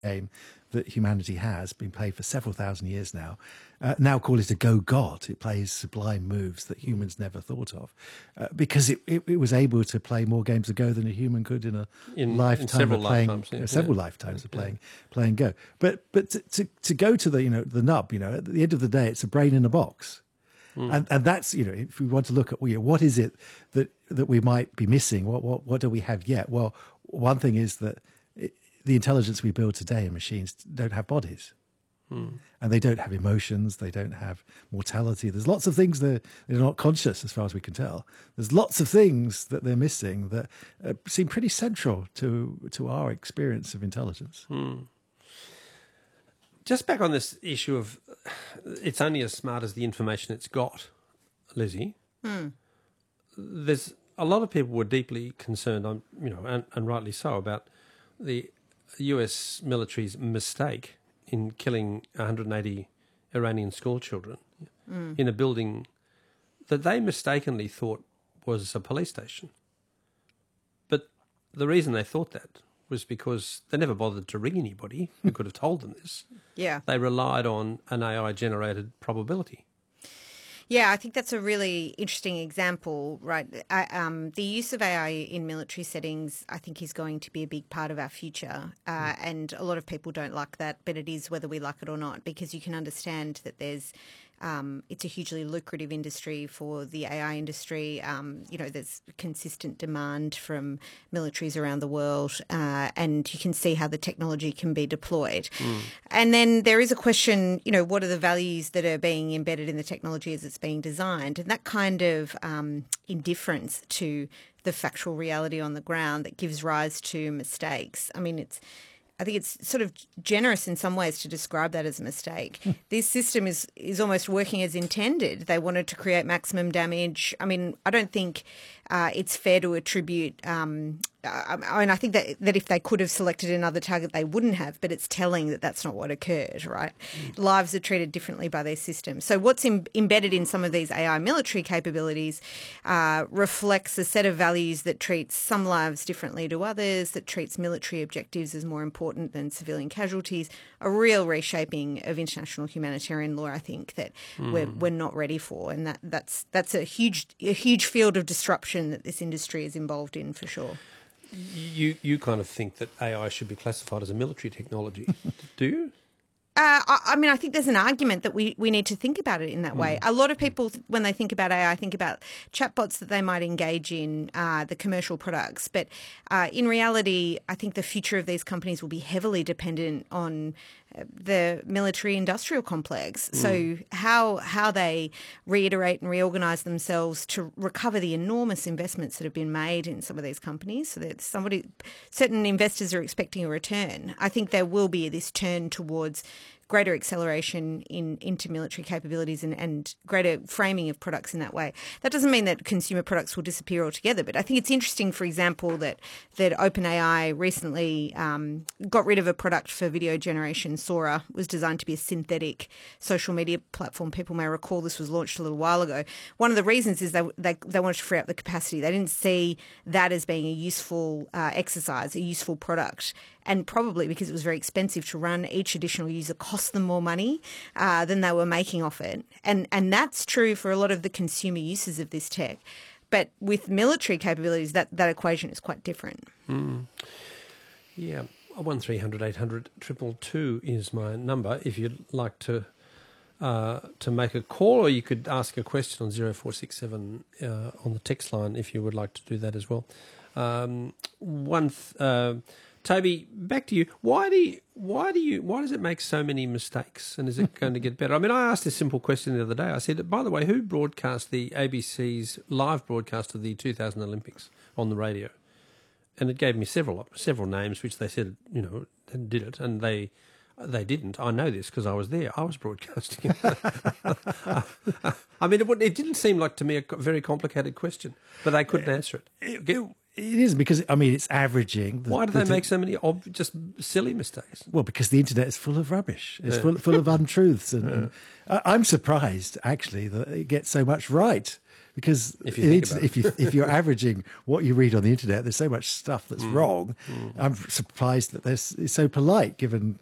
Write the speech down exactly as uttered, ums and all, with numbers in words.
game that humanity has been played for several thousand years now. Uh, now call it a Go God. It plays sublime moves that humans never thought of, uh, because it, it, it was able to play more games of Go than a human could in a in, lifetime in several of playing lifetimes, yeah. uh, several yeah. lifetimes of yeah. playing playing Go. But but to, to to go to the you know the nub, you know, at the end of the day, it's a brain in a box. Mm. And and that's, you know, if we want to look at, well, you know, what is it that, that we might be missing? What what what do we have yet? Well, one thing is that it, the intelligence we build today in machines don't have bodies. Mm. And they don't have emotions. They don't have mortality. There's lots of things that they're not conscious, as far as we can tell. There's lots of things that they're missing that uh, seem pretty central to to our experience of intelligence. Mm. Just back on this issue of it's only as smart as the information it's got, Lizzie. Mm. There's a lot of people were deeply concerned, on you know, and, and rightly so, about the U S military's mistake in killing one hundred eighty Iranian school children mm. in a building that they mistakenly thought was a police station. But the reason they thought that was because they never bothered to ring anybody who could have told them this. Yeah. They relied on an A I-generated probability. Yeah, I think that's a really interesting example, right? I, um, the use of A I in military settings, I think, is going to be a big part of our future. Uh, mm. And a lot of people don't like that, but it is whether we like it or not, because you can understand that there's Um, it's a hugely lucrative industry for the A I industry. Um, you know, there's consistent demand from militaries around the world, uh, and you can see how the technology can be deployed. Mm. And then there is a question, you know, what are the values that are being embedded in the technology as it's being designed? And that kind of um, indifference to the factual reality on the ground that gives rise to mistakes. I mean, it's I think it's sort of generous in some ways to describe that as a mistake. This system is, is almost working as intended. They wanted to create maximum damage. I mean, I don't think uh, it's fair to attribute um, I mean, I think that that if they could have selected another target, they wouldn't have, but it's telling that that's not what occurred, right? Mm. Lives are treated differently by these systems. So what's in, embedded in some of these A I military capabilities uh, reflects a set of values that treats some lives differently to others, that treats military objectives as more important than civilian casualties, a real reshaping of international humanitarian law, I think, that mm. we're, we're not ready for. And that, that's, that's a huge, a huge field of disruption that this industry is involved in, for sure. You you kind of think that A I should be classified as a military technology, do you? Uh, I, I mean, I think there's an argument that we, we need to think about it in that way. Mm. A lot of people, when they think about A I, think about chatbots that they might engage in, uh, the commercial products. But uh, in reality, I think the future of these companies will be heavily dependent on the military industrial complex. Mm. So how how they reiterate and reorganise themselves to recover the enormous investments that have been made in some of these companies, so that somebody, certain investors are expecting a return. I think there will be this turn towards greater acceleration in into military capabilities and, and greater framing of products in that way. That doesn't mean that consumer products will disappear altogether, but I think it's interesting, for example, that that OpenAI recently um, got rid of a product for video generation. Sora was designed to be a synthetic social media platform. People may recall this was launched a little while ago. One of the reasons is they they, they wanted to free up the capacity. They didn't see that as being a useful uh, exercise, a useful product. And probably because it was very expensive to run, each additional user cost them more money uh, than they were making off it. And and that's true for a lot of the consumer uses of this tech. But with military capabilities, that, that equation is quite different. Mm. Yeah, one three hundred eight hundred two two is my number if you'd like to uh, to make a call, or you could ask a question on zero four six seven uh, on the text line if you would like to do that as well. Um, one... Th- uh, Toby, back to you. Why do you, why do you, why does it make so many mistakes, and is it going to get better? I mean, I asked a simple question the other day. I said, by the way, who broadcast the A B C's live broadcast of the two thousand Olympics on the radio? And it gave me several several names, which they said, you know, did it, and they they didn't. I know this because I was there. I was broadcasting. I mean, it, it didn't seem like to me a very complicated question, but they couldn't answer it. it, it It is, because, I mean, it's averaging. The, Why do they the, make so many ob- just silly mistakes? Well, because the internet is full of rubbish. It's Yeah. full, full of untruths. And, Yeah. and I- I'm surprised, actually, that it gets so much right. Because If you it think is- about if you if you're averaging what you read on the internet, there's so much stuff that's Mm. wrong. I'm surprised that this is so polite, given